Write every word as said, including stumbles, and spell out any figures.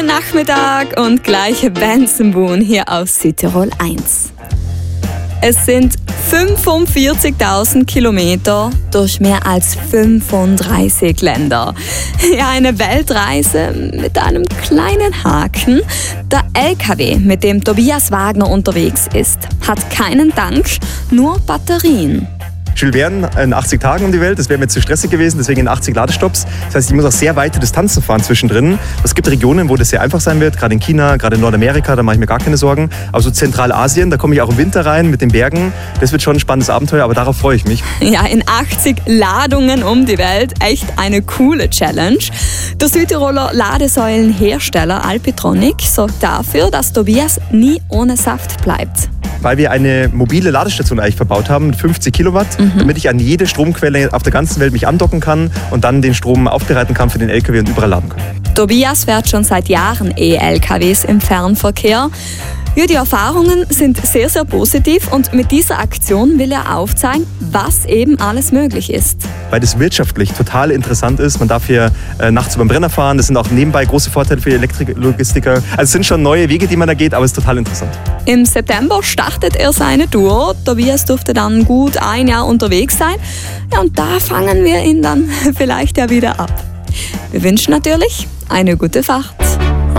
Nachmittag und gleiche Benzenboon hier auf Südtirol eins. Es sind fünfundvierzigtausend Kilometer durch mehr als fünfunddreißig Länder. Ja, eine Weltreise mit einem kleinen Haken. Der L K W, mit dem Tobias Wagner unterwegs ist, hat keinen Tank, nur Batterien. Jules Verne in achtzig Tagen um die Welt, das wäre mir zu stressig gewesen, deswegen in achtzig Ladestops. Das heißt, ich muss auch sehr weite Distanzen fahren zwischendrin. Es gibt Regionen, wo das sehr einfach sein wird, gerade in China, gerade in Nordamerika, da mache ich mir gar keine Sorgen. Aber so Zentralasien, da komme ich auch im Winter rein mit den Bergen. Das wird schon ein spannendes Abenteuer, aber darauf freue ich mich. Ja, in achtzig Ladungen um die Welt, echt eine coole Challenge. Der Südtiroler Ladesäulenhersteller Alpitronic sorgt dafür, dass Tobias nie ohne Saft bleibt. Weil wir eine mobile Ladestation eigentlich verbaut haben mit fünfzig Kilowatt, mhm. damit ich an jede Stromquelle auf der ganzen Welt mich andocken kann und dann den Strom aufbereiten kann für den L K W und überall laden kann. Tobias fährt schon seit Jahren E-L K Ws im Fernverkehr. Ja, die Erfahrungen sind sehr, sehr positiv und mit dieser Aktion will er aufzeigen, was eben alles möglich ist. Weil das wirtschaftlich total interessant ist. Man darf hier äh, nachts über den Brenner fahren. Das sind auch nebenbei große Vorteile für die Elektrologistiker. Also es sind schon neue Wege, die man da geht, aber es ist total interessant. Im September startet er seine Tour. Tobias durfte dann gut ein Jahr unterwegs sein. Ja, und da fangen wir ihn dann vielleicht ja wieder ab. Wir wünschen natürlich eine gute Fahrt.